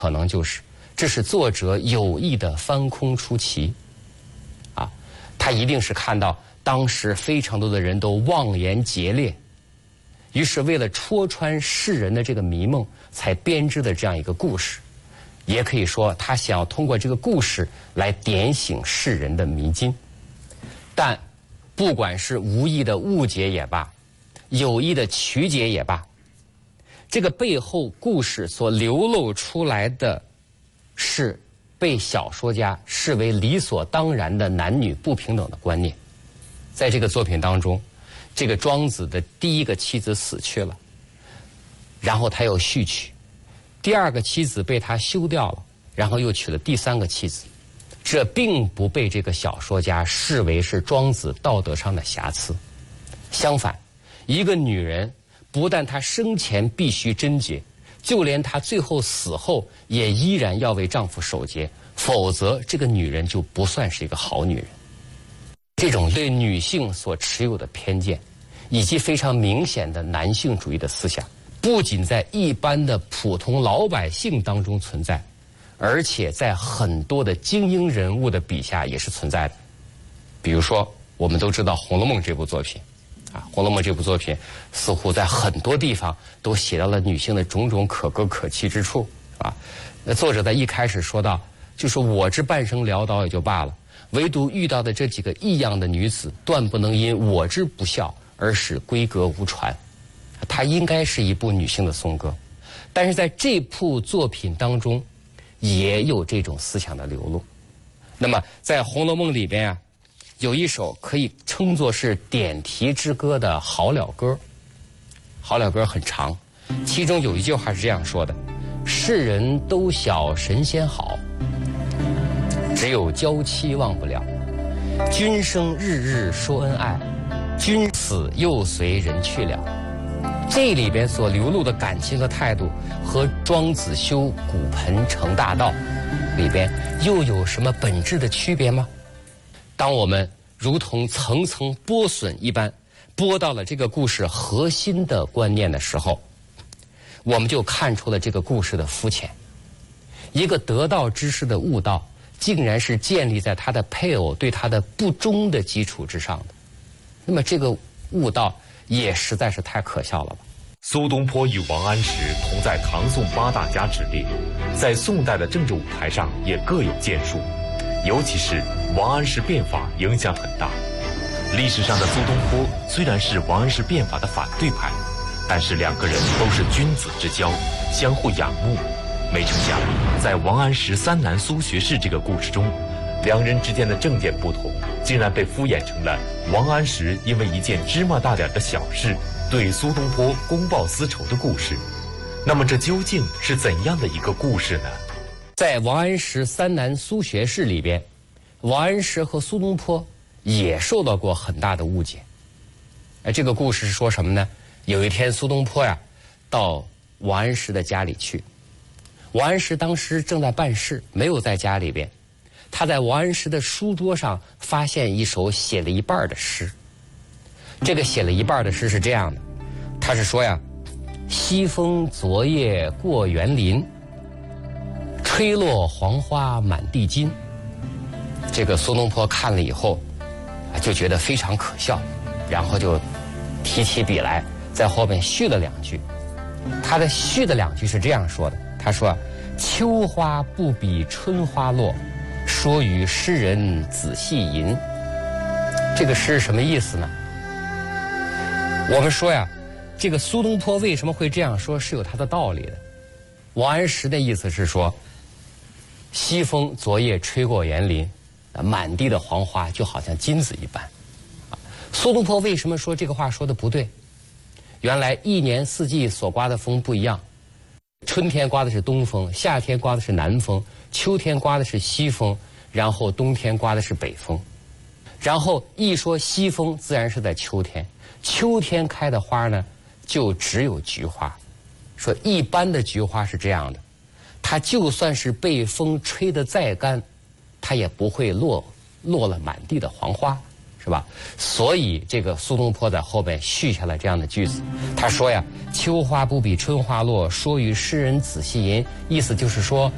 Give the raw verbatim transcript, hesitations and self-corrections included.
可能就是这是作者有意的翻空出奇，啊，他一定是看到当时非常多的人都妄言节烈，于是为了戳穿世人的这个迷梦，才编织的这样一个故事。也可以说，他想要通过这个故事来点醒世人的迷津。但不管是无意的误解也罢，有意的曲解也罢，这个背后故事所流露出来的是被小说家视为理所当然的男女不平等的观念。在这个作品当中，这个庄子的第一个妻子死去了，然后他又续娶，第二个妻子被他休掉了，然后又娶了第三个妻子。这并不被这个小说家视为是庄子道德上的瑕疵。相反，一个女人不但她生前必须贞洁，就连她最后死后也依然要为丈夫守节，否则这个女人就不算是一个好女人。这种对女性所持有的偏见，以及非常明显的男性主义的思想，不仅在一般的普通老百姓当中存在，而且在很多的精英人物的笔下也是存在的。比如说，我们都知道《红楼梦》这部作品，啊，《红楼梦》这部作品似乎在很多地方都写到了女性的种种可歌可泣之处，啊，那作者在一开始说到，就是我这半生潦倒也就罢了，唯独遇到的这几个异样的女子，断不能因我之不孝而使闺阁无传。它应该是一部女性的颂歌，但是在这部作品当中，也有这种思想的流露。那么在《红楼梦》里边啊，有一首可以称作是点题之歌的好了歌。好了歌很长，其中有一句话是这样说的：世人都晓神仙好，只有娇妻忘不了。君生日日说恩爱，君死又随人去了。这里边所流露的感情和态度，和庄子修骨盆成大道里边又有什么本质的区别吗？当我们如同层层剥笋一般剥到了这个故事核心的观念的时候，我们就看出了这个故事的肤浅。一个得道之士的悟道，竟然是建立在他的配偶对他的不忠的基础之上的。那么这个悟道也实在是太可笑了吧。 苏东坡与王安石同在唐宋八大家之列，在宋代的政治舞台上也各有建树，尤其是王安石变法影响很大。历史上的苏东坡虽然是王安石变法的反对派，但是两个人都是君子之交，相互仰慕。没成想，在王安石三男苏学士这个故事中，两人之间的政见不同，竟然被敷衍成了王安石因为一件芝麻大点的小事对苏东坡公报私仇的故事。那么这究竟是怎样的一个故事呢？ 在王安石三男苏学士里边，王安石和苏东坡也受到过很大的误解。哎，这个故事是说什么呢？有一天苏东坡呀到王安石的家里去，王安石当时正在办事，没有在家里边。他在王安石的书桌上发现一首写了一半的诗。这个写了一半的诗是这样的，他是说呀：西风昨夜过园林，吹落黄花满地金。这个苏东坡看了以后就觉得非常可笑，然后就提起笔来在后面续了两句。他的续的两句是这样说的，他说：秋花不比春花落，说与诗人仔细吟。这个诗是什么意思呢？我们说呀，这个苏东坡为什么会这样说是有他的道理的。王安石的意思是说，西风昨夜吹过园林，满地的黄花就好像金子一般。苏东坡为什么说这个话说的不对？原来一年四季所刮的风不一样，春天刮的是东风，夏天刮的是南风，秋天刮的是西风，然后冬天刮的是北风。然后一说西风，自然是在秋天，秋天开的花呢就只有菊花。说一般的菊花是这样的，它就算是被风吹得再干，它也不会落落了满地的黄花，是吧？所以这个苏东坡在后边续下了这样的句子，他说呀：秋花不比春花落，说与诗人仔细吟。意思就是说，